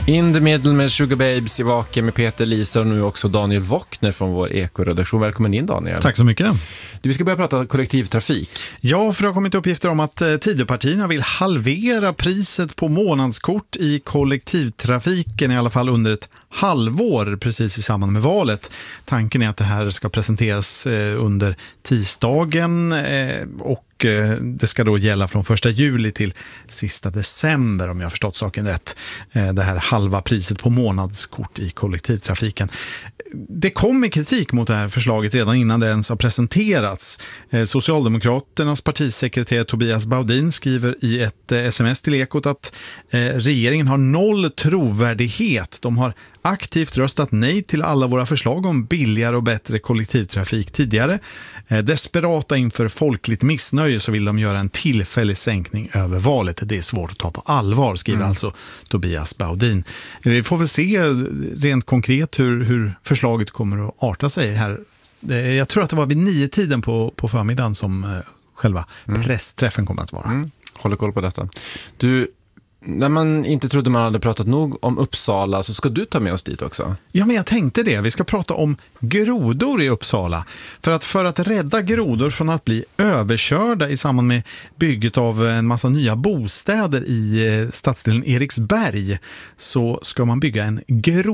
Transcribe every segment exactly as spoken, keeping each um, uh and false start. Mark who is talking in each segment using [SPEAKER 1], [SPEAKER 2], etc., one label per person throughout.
[SPEAKER 1] In the middle med Sugar Babes i Vaken med Peter, Lisa och nu också Daniel Wockner från vår ekoredaktion. Välkommen in, Daniel.
[SPEAKER 2] Tack så mycket.
[SPEAKER 1] Du, vi ska börja prata kollektivtrafik.
[SPEAKER 2] Ja, för det har kommit uppgifter om att eh, Tidöpartierna vill halvera priset på månadskort i kollektivtrafiken, i alla fall under ett halvår precis i samband med valet. Tanken är att det här ska presenteras eh, under tisdagen eh, och det ska då gälla från första juli till sista december, om jag har förstått saken rätt. Det här halva priset på månadskort i kollektivtrafiken. Det kom kritik mot det här förslaget redan innan det ens har presenterats. Socialdemokraternas partisekreterare Tobias Baudin skriver i ett sms till Ekot att regeringen har noll trovärdighet. De har aktivt röstat nej till alla våra förslag om billigare och bättre kollektivtrafik tidigare. Desperata inför folkligt missnöje så vill de göra en tillfällig sänkning över valet. Det är svårt att ta på allvar, skriver mm. alltså Tobias Baudin. Vi får väl se rent konkret hur, hur förslaget kommer att arta sig här. Jag tror att det var vid nio tiden på, på förmiddagen som själva mm. pressträffen kommer att vara.
[SPEAKER 1] Mm. Håller koll på detta. Du, när man inte trodde man hade pratat nog om Uppsala så ska du ta med oss dit också.
[SPEAKER 2] Ja, men jag tänkte det. Vi ska prata om grodor i Uppsala. För att, för att rädda grodor från att bli överkörda i samband med bygget av en massa nya bostäder i stadsdelen Eriksberg så ska man bygga en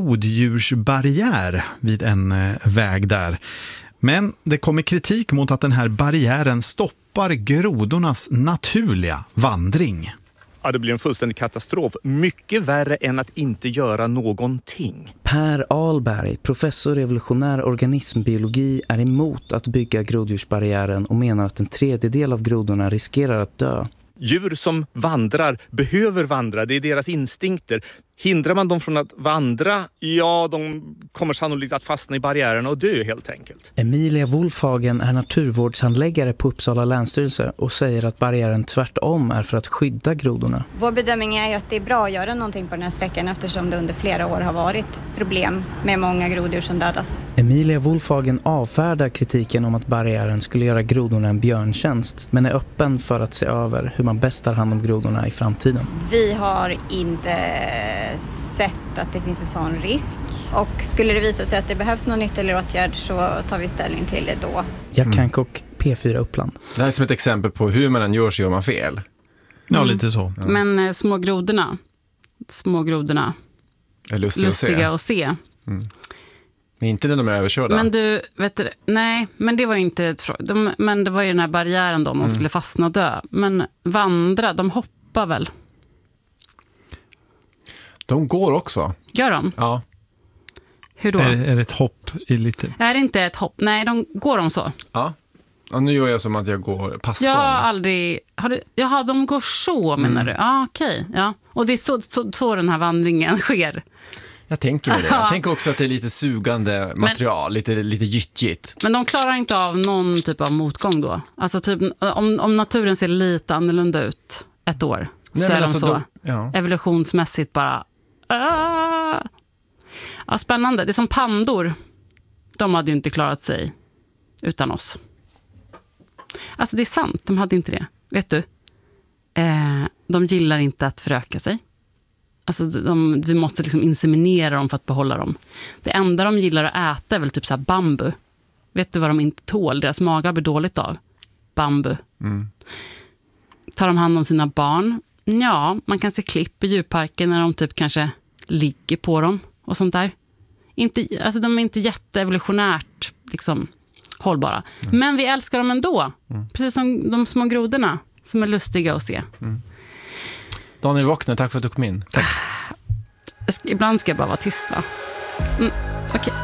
[SPEAKER 2] groddjursbarriär vid en väg där. Men det kommer kritik mot att den här barriären stoppar grodornas naturliga vandring.
[SPEAKER 3] Ja, det blir en fullständig katastrof. Mycket värre än att inte göra någonting.
[SPEAKER 4] Per Ahlberg, professor i evolutionär organismbiologi, är emot att bygga groddjursbarriären och menar att en tredjedel av grodorna riskerar att dö.
[SPEAKER 3] Djur som vandrar behöver vandra, det är deras instinkter. Hindrar man dem från att vandra, ja, de kommer sannolikt att fastna i barriärerna och dö helt enkelt.
[SPEAKER 4] Emilia Wolfhagen är naturvårdshandläggare på Uppsala länsstyrelse och säger att barriären tvärtom är för att skydda grodorna.
[SPEAKER 5] Vår bedömning är ju att det är bra att göra någonting på den här sträckan eftersom det under flera år har varit problem med många groddjur som dödas.
[SPEAKER 4] Emilia Wolfhagen avfärdar kritiken om att barriären skulle göra grodorna en björntjänst men är öppen för att se över hur man bäst tar hand om grodorna i framtiden.
[SPEAKER 5] Vi har inte sett att det finns en sån risk och skulle det visa sig att det behövs någon ytterligare åtgärd så tar vi ställning till det då.
[SPEAKER 4] Jack Hancock, P fyra Uppland.
[SPEAKER 1] Det här är som ett exempel på hur man än gör så gör man fel.
[SPEAKER 2] Ja,
[SPEAKER 6] mm.
[SPEAKER 2] lite så.
[SPEAKER 6] Ja. Men eh, små grodorna små grodorna
[SPEAKER 1] är lustiga,
[SPEAKER 6] lustiga
[SPEAKER 1] att se.
[SPEAKER 6] Att se.
[SPEAKER 1] Mm. Men inte när de är överkörda.
[SPEAKER 6] Men du, vet du, nej, men det var ju inte ett, de, men det var ju den här barriären då, de mm. skulle fastna och dö. Men vandra, de hoppar väl?
[SPEAKER 1] De går också.
[SPEAKER 6] Gör de?
[SPEAKER 1] Ja.
[SPEAKER 6] Hur då?
[SPEAKER 2] Är, är det ett hopp i lite?
[SPEAKER 6] Är det inte ett hopp? Nej, de går de så.
[SPEAKER 1] Ja. Och nu gör jag som att jag går passgång.
[SPEAKER 6] Jag har aldrig... Har du, jaha, de går så, menar mm. du? Ja, okej. Ja. Och det är så, så, så den här vandringen sker.
[SPEAKER 1] Jag tänker det. Jag tänker också att det är lite sugande material, men, lite, lite gyttjigt.
[SPEAKER 6] Men de klarar inte av någon typ av motgång då? Alltså typ, om, om naturen ser lite annorlunda ut ett år, nej, så är de alltså så då, ja. evolutionsmässigt bara... Uh, ja, spännande. Det är som pandor. De hade ju inte klarat sig utan oss. Alltså det är sant, de hade inte det. Vet du? Eh, de gillar inte att föröka sig. Alltså de, vi måste liksom inseminera dem för att behålla dem. Det enda de gillar att äta är väl typ så här bambu. Vet du vad de inte tål? Deras magar blir dåligt av. Bambu. Mm. Tar de hand om sina barn? Ja, man kan se klipp i djurparken när de typ kanske ligger på dem och sånt där. Inte, alltså de är inte jätteevolutionärt liksom hållbara. Mm. Men vi älskar dem ändå. Mm. Precis som de små grodorna som är lustiga att se. Mm.
[SPEAKER 1] Daniel Wockner, tack för att du kom in. Tack.
[SPEAKER 6] Ibland ska jag bara vara tyst, va? Mm. Okej. Okay.